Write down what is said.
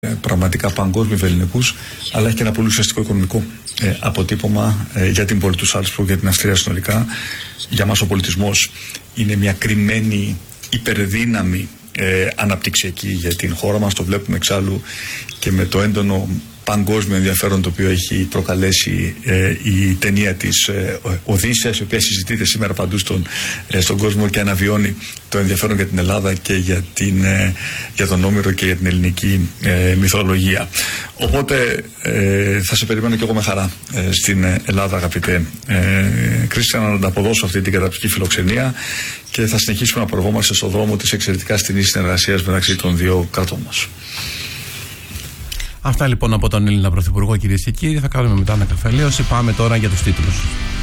πραγματικά παγκόσμιου ελληνικούς, αλλά έχει και ένα πολύ ουσιαστικό οικονομικό αποτύπωμα για την πόλη του Σάλτσμπουργκ, για την Αυστρία συνολικά. Για μας ο πολιτισμός είναι μια κρυμμένη υπερδύναμη αναπτυξιακή για την χώρα μας. Το βλέπουμε εξάλλου και με το έντονο παγκόσμιο ενδιαφέρον το οποίο έχει προκαλέσει η ταινία της Οδύσσεας, η οποία συζητείται σήμερα παντού στον κόσμο και αναβιώνει το ενδιαφέρον για την Ελλάδα και για τον Όμηρο και για την ελληνική μυθολογία. Οπότε θα σε περιμένω και εγώ με χαρά στην Ελλάδα, αγαπητέ Κρίστιαν, να ανταποδώσω αυτή την καταπληκτική φιλοξενία και θα συνεχίσουμε να προηγούμαστε στον δρόμο της εξαιρετικά στενής συνεργασίας μεταξύ των δύο κρατών μας. Αυτά λοιπόν από τον Έλληνα Πρωθυπουργό, κυρίες και κύριοι. Θα κάνουμε μετά ανακεφαλαίωση. Πάμε τώρα για τους τίτλους.